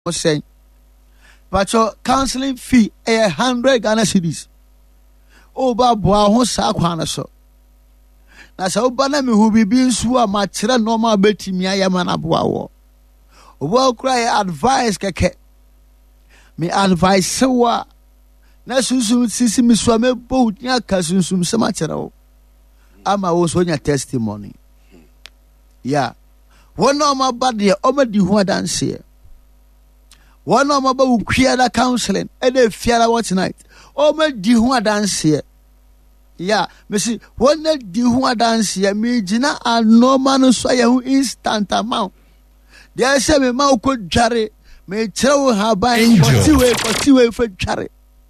saying, but your counseling fee 100 Ghana cedis. Oh, Baba, who sa kwana so. Na sa ubana mi hubi binsuwa machira normal beti miya mana buawo. Uwa cry advice keke. Me advice sewa. Na sunsum sisi miswame bout nyaka sunsum semachira o. Ama wo so nya testimony. Yeah. One normal body oma di huwa danse. One normal ba ukria da counseling. Ede fiara what tonight. Oma di huwa danse. Yeah, me see one di huwa danse. Me jina a normal no so ya hu instant amount. There say me ma ko dware. Me chewo haban kotiwe fe dware.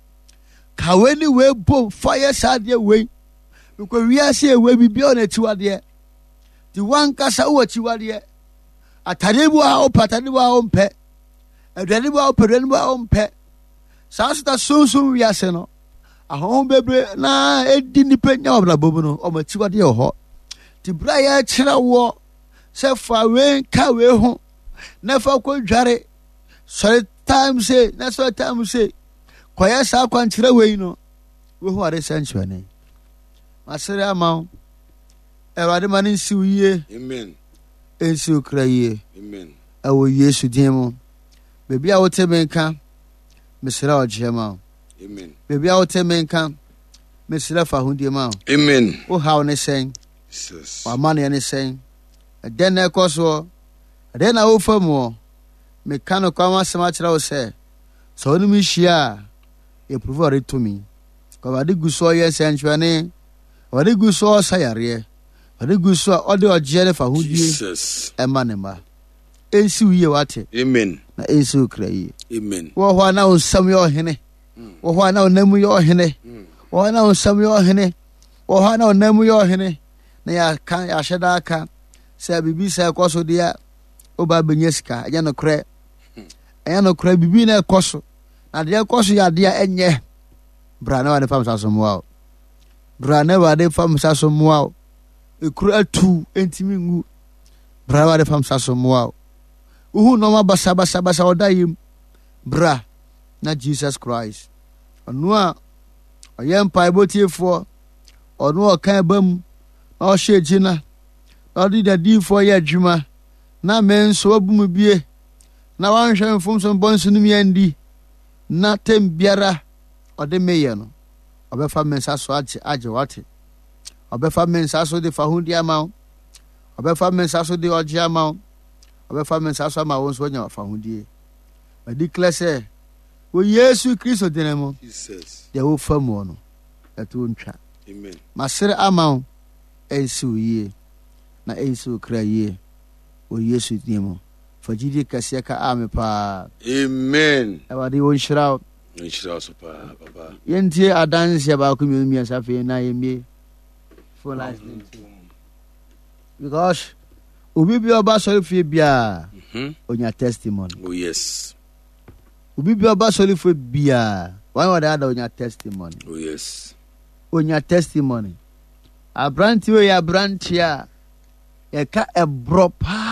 Kaweni we bo fire sadie we. Because we are say we be on a tiwade. The one kasa wo tiwade. Ataribu a opataribu a ompe. Edanibu a opedanibu a ompe. Sansta sunsun we ase no. Ahon bebre na edi nipa nya obra bobu no o ma tiwade ho. Ti bra ya kira wo se fa we ka we ho. Na fa ko dware. So time say, na so time say. Kwaya sa kwankyerɛ wei no we ho are sensuane masere ama Awurade ma ne nsi yie amen ensi okra yie amen awo Yesu din mu bebi a wote menka mesere ogye ma amen bebi a wote menka mesere fa hundie ma amen wo haw ne sen Jesus wa ma ne sen den na ekoso den na wo famu meka no kwa ma sema kyerɛ wo sɛ so no mi hia e provide to me. Kawadi guso ye senchwane. Wadi guso sayare. Wadi guso ode ojere fa hudie. Jesus. Emanema. Ensi wiye wate. Amen. Na ensi ukrai. Amen. Wo ho na onsam yo hene. Wo ho na onamu yo hene. Wo ho na onsam yo hene. Wo ho na onamu yo hene. Na ya kan ya hyeda aka. Se bibi se ekoso dia oba benyesika. Anya no kre. Anya no kre bibi na ekoso. Na de koso ya de enye bra na wa de fam sasomoa bra na wa de fam sasomoa ekuru atu entimi ngu bra wa de fam sasomoa uhu no ma basa odayim bra na Jesus Christ onu a oyem pai botiefo onu o kan bam na o shegina na odi da difo ya adwuma na menso abum bie na wan hwe mfom so bonsu num yandi na tem biara ode meye no obefa mensa so age wate obefa mensa so de fa hundi ama obefa mensa so de oje ama obefa mensa so ama won so nya fa hundi ba declare say wo Yesu Kristo denemo Jesus de wo famu no eto ntwa amen masere ama ensu yie na ensu kraye wo Yesu denemo Fajidi kasiaka ame pa. Amen. Awadi wonshira. Wonshira so pa baba. Yentie adanse ya ba ku mi asafe na yemie. For life. Because ubi bi oba sori fie bia. Onya testimony. Oh yes. Ubi bi oba sori fie bia. Why would I onya testimony? Oh yes. Onya testimony. Abranti we abrantia. Eka ebro pa.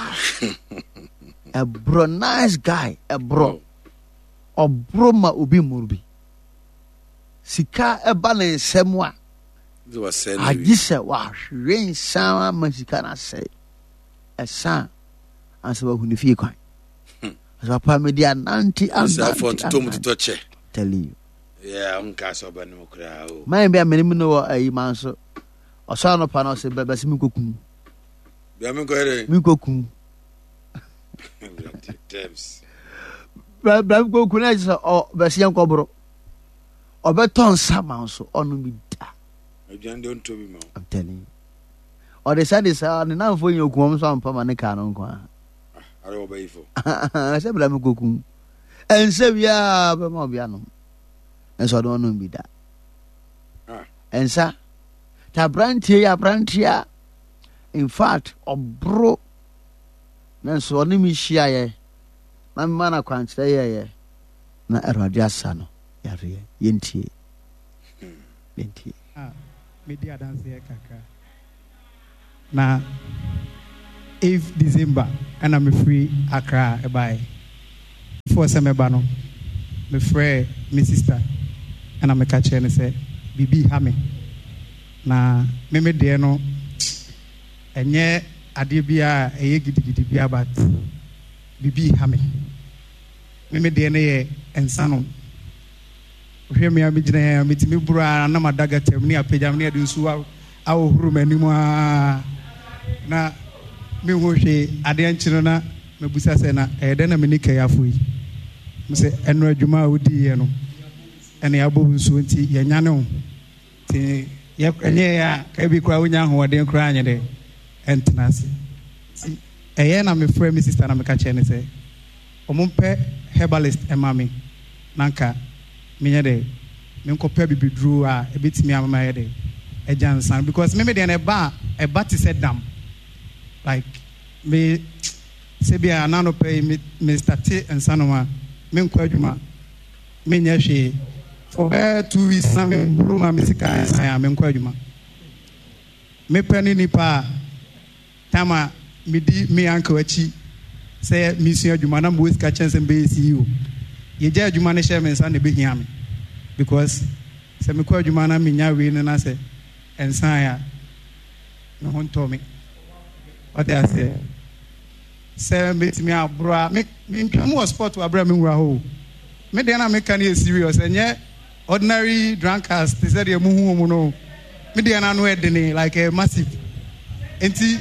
A bro nice guy, a bro. O bro ma ubi murbi. Sika e balen semwa. Agise wa hwen sama masika na say. E san anse wa hunifie kwan. Asa pa media nanti asa for to che. Tell you. Yeah, unka so ba no kra o. Man bia menim no ayi man so. O sa no pa no se beba simi kokun. Bia men ko ere. Mi kokun. Bra go kuna just besian kobro obeton saman so onu mi da aduan don to bi ma I'm telling you or they said this na fo yin okun so ampa ma ne ka no nko are obayifo se bra me kokun ense bia be ma bia no enso don no bi da ensa ta brantia in fact obro nanso oni mi hia ye na mana kwankyere ye na Awurade asa no yare yentie media dance kaka na if December and I'm free Accra bye before semeba no me frɛ me sister and I'm a catcher and say bibi ha me na me de no enye ade bia eye gidigidi bia but bibi ha me de no ye ensa no hwe me abigina metimi bura na madaga tem ne apagam ne ade nsu awo huru manimu na me ho hwe ade ankyino na mebusa se na ede na me ni kayafo yi mse eno adwuma odi ye no ene abo nsu nti ye nyane ho ti ye enye ya ka bi kura wonya ho ode kura anye de entenase eye na me frɛ me sister na me ka che ne se omumpe herbalist emami nanka me de me nkɔpɛ bibidru a ebetimi amama ye de ejansan because me de na eba ti said dam like me sebia anano pay me start ensanoma me nkɔ adwuma me nya hwe for 2 weeks na me bluma me sika ensan me nkɔ adwuma me pani nipa tama me di me anka wachi say me sua adwuma na mo sika chance be CEO ye gya adwuma ne hye me ensan na be hia me because se me kɔ adwuma na me nya we ne na se ensan ya me ho ntɔ me what I say say me abra me ntwamu sport wa abra me nwura ho me de na me kan e serious enye ordinary drunkards they said e mu hu mu no me de na no edene like a massive enti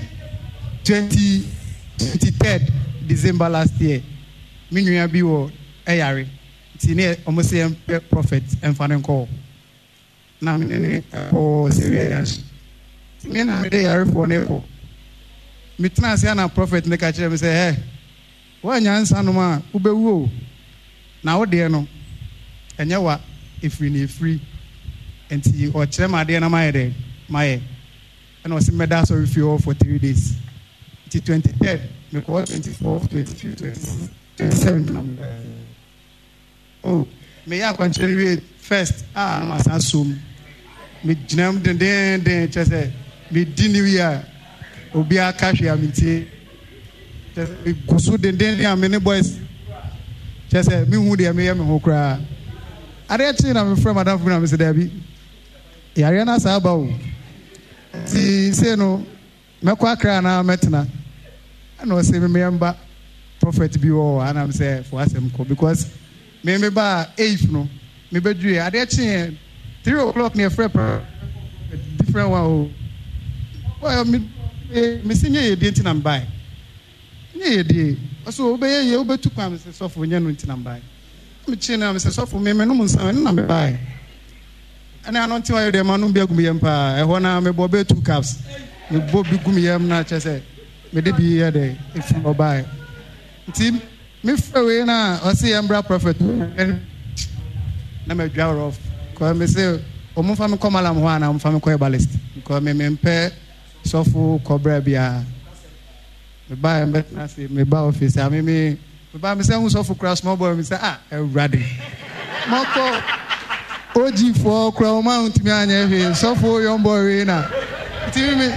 23rd December last year me nwia bi wo eyare ti ne omo say prophet enfane call na me ne serious me na me de yare for ne ko me tena na prophet ne ka kire me say hey wanya nsa no ma ubewu o na wo de no enye wa efiri na efiri enti o kire ma de na maye de maye and was meda so refill for 3 days till 23rd me call 24th 25th 27th oh me ya kwanchiri first na masasum me ginam den chese me diniwia obi aka hwe amiti chese gusu den am ne boys chese me hu de me ye me ho kra are chi na me frɛ madam fu na me se da bi yare na sa ba o ti se no me kwa kra na metena and o se me member prophet bi o and am say for asem ko because me ba 8 no me bedue are chi 3 o'clock near frɛ different one o well me sinye ye de ntina mbai nye de so obeye ye obetu kwa me se sofo nye no ntina mbai me chi na me se sofo me no munsa na me bai ana no nti wa de ma no bia gum ye mpa e ho na me bo be 2 cups me bo bi gum ye na chese me de bi ye de if no bai nti me frewe na o se embra prophet na me dwa off ko me se o mo fa me komala mo ana mo fa me ko herbalist ko me mpe sofo kobra bia me ba na se me ba office a me ba me se hu sofo kra small boy me se ready moko oji for kra o ma ntimi anya hwe sofo young boy na ntimi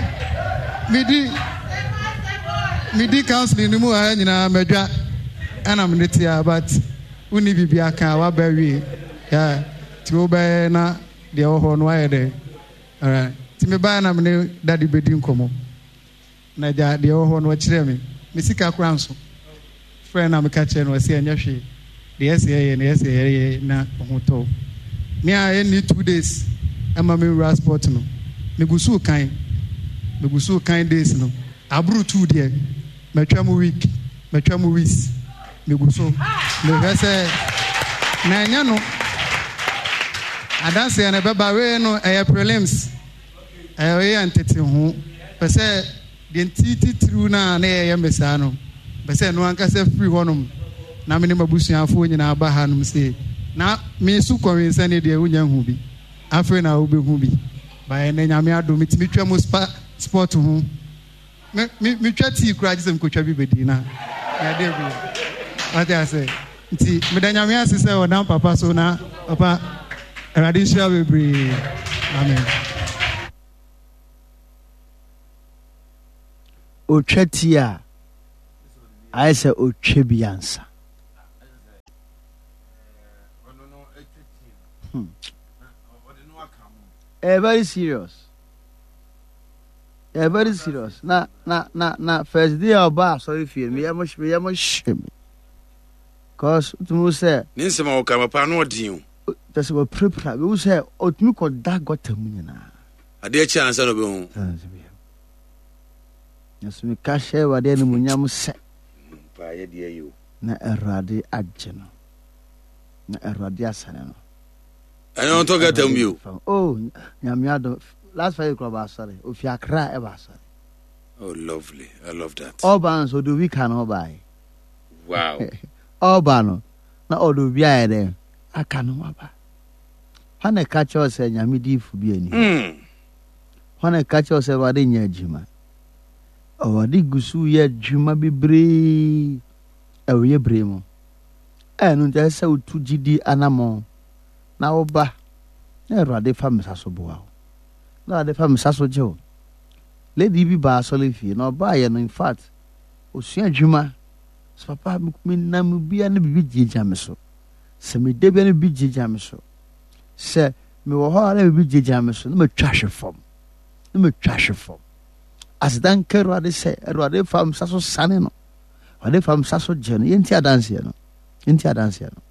me di counseling ni mu a nyina medwa ana me tia but uni bibia kan wa ba wi ya ti o ba na de o ho no aye de alright ti me ba na me daddy bedi nkomo na ja de o ho no kire me sika kura nso friend na me ka kire no se anya hwe de ye na ho to me a any 2 days ama me rush sport no me gusu kan days no abru 2 de metwa mu week metwa mu weeks me gusu me hese na anya no adanse na beba we no prelims we antete ho pese de ntiti tru na ye mesa no pese no anka se free honum na me ne mabusuafo nyina ba ha no se na me su konwensa ne de unya hu bi afre na wo be hu bi ba na nyame ado mitimi twa mu sport ho me twa ti kura gisem ko twa bi bedi na ya de bi what I say nti me da nyame asese o na papa so na papa radisha bebre amen o twati a ayese o twa biansa Very serious. Very serious. Na first day of bar, sorry for me. I must shame. Cause to say, Ninsema okama pa no odin. That's what prepare. We say, "Otumi ko da got a million." Ade chance no be hu. Yes, me cash e wade no munyam se. Pa ye de ayo. Na Erade agye no. Na Erade asane no. I don't talk at you. Oh, nyamiado. Last Friday club sorry. Ofi Accra e ba sorry. Oh, lovely. I love that. Urban so do we can buy. Wow. Urban na odo bia e dem. Aka no maba. Hana catch us e nyame di fu bi ani. Hana catch us e wade nya adwuma. Wade gusu ye adwuma bebre e we bremu. No nte se otu gidi anamo. Na oba na Erade fa mesaso boa. Na Erade fa mesaso je o. Lady bi ba so le fie na oba ye no in fact osua adwuma. So papa me na mu bia na bibi jeja me so. Se me de bia na bibi jeja me so. Se me wo ho na bibi jeja me so na me twahwe fom. Na me twahwe fom. As dan ke Erade se Erade fa mesaso sane no. Erade fa mesaso je no yenti adanse no. Yenti adanse no.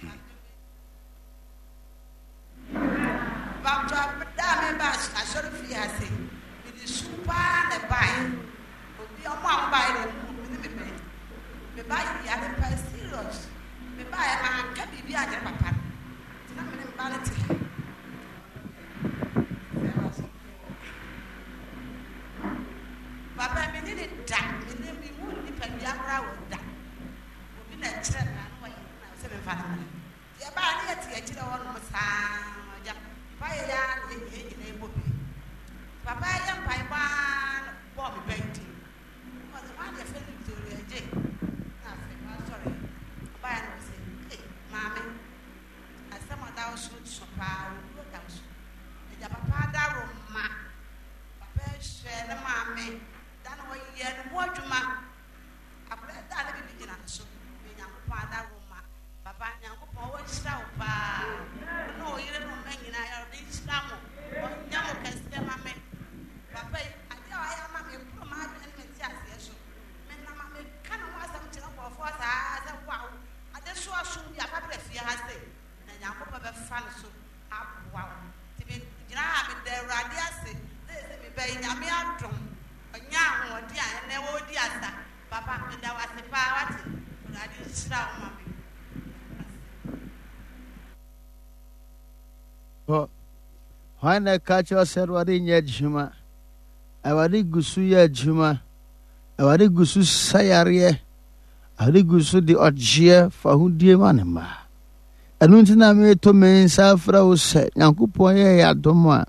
When I catch us said what in your juma, I wadi gusu ya juma, I wadi gusu sayare, I wadi gusu the odjia for who dear manema. And untina me to men safra was set, Yankupo ya domwa.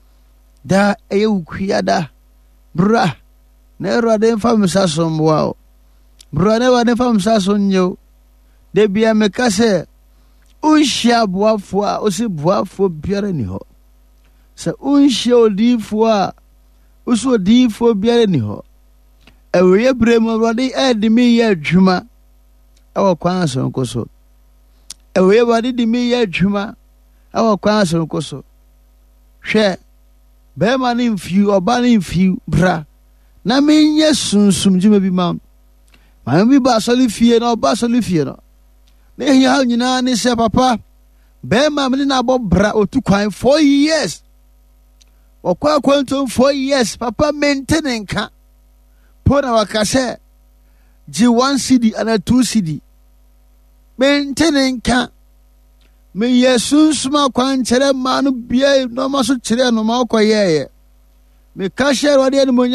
Da euquiada, bra, never de fam sasson wow. Bra never de fam sasson yo. De be a mecase, Ushia boafua, Osi boafo biareniho. Se unhye odifo a uso odifo biare ni ho ewe brem Erade edi me ye adwuma awo kwan so nkoso ewe Erade di me ye adwuma awo kwan so nkoso hwe be ma ni mfiu oba ni mfiu bra na me nye sunsum juma bi ma bi ba so le fie na oba so le fie no na hia nyina ni se papa be ma me na bo bra otu kwan 4 years Okwa kwantum 4 years papa maintain nka pona wakase ji 1 cedi and 2 cedi maintain nka me yesunsuma kwanchere ma no bia no maso kire no ma okoyeye me ka share wade no